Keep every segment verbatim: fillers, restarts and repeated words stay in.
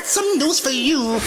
some news for you.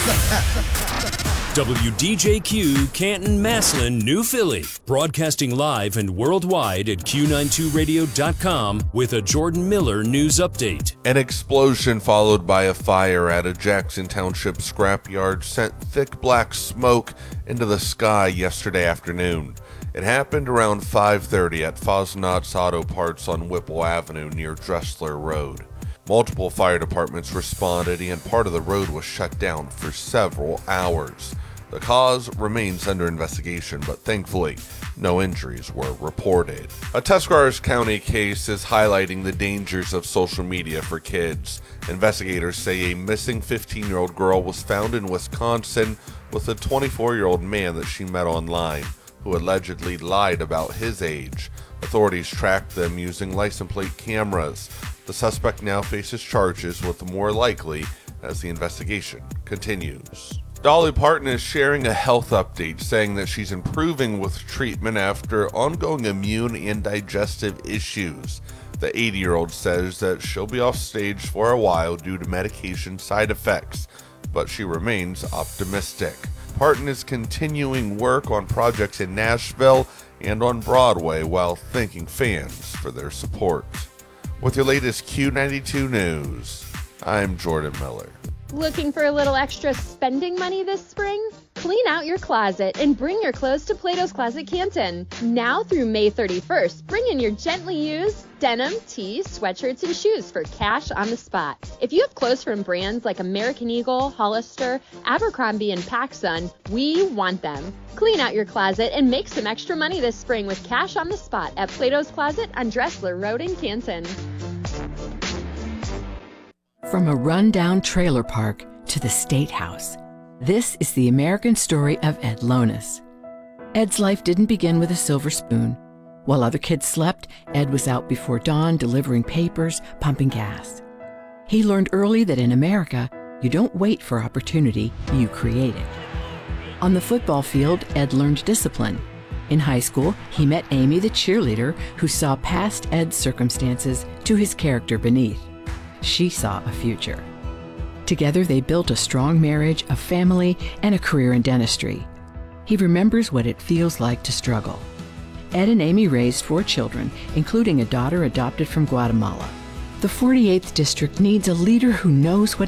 W D J Q, Canton, Massillon, New Philly. Broadcasting live and worldwide at Q ninety-two radio dot com with a Jordan Miller news update. An explosion followed by a fire at a Jackson Township scrapyard sent thick black smoke into the sky yesterday afternoon. It happened around five thirty at Fosnot's Auto Parts on Whipple Avenue near Dressler Road. Multiple fire departments responded and part of the road was shut down for several hours. The cause remains under investigation, but thankfully, no injuries were reported. A Tuscarawas County case is highlighting the dangers of social media for kids. Investigators say a missing fifteen-year-old girl was found in Wisconsin with a twenty-four-year-old man that she met online, who allegedly lied about his age. Authorities tracked them using license plate cameras. The suspect now faces charges with more likely as the investigation continues. Dolly Parton is sharing a health update saying that she's improving with treatment after ongoing immune and digestive issues. The eighty-year-old says that she'll be off stage for a while due to medication side effects, but she remains optimistic. Parton is continuing work on projects in Nashville and on Broadway while thanking fans for their support. With your latest Q ninety-two news, I'm Jordan Miller. Looking for a little extra spending money this spring? Clean out your closet and bring your clothes to Plato's Closet Canton. Now through May thirty-first, bring in your gently used denim, tees, sweatshirts, and shoes for cash on the spot. If you have clothes from brands like American Eagle, Hollister, Abercrombie, and PacSun, we want them. Clean out your closet and make some extra money this spring with cash on the spot at Plato's Closet on Dressler Road in Canton. From a rundown trailer park to the State House, this is the American story of Ed Lonis. Ed's life didn't begin with a silver spoon. While other kids slept, Ed was out before dawn delivering papers, pumping gas. He learned early that in America, you don't wait for opportunity, you create it. On the football field, Ed learned discipline. In high school, he met Amy, the cheerleader, who saw past Ed's circumstances to his character beneath. She saw a future. Together, they built a strong marriage, a family, and a career in dentistry. He remembers what it feels like to struggle. Ed and Amy raised four children, including a daughter adopted from Guatemala. The forty-eighth District needs a leader who knows what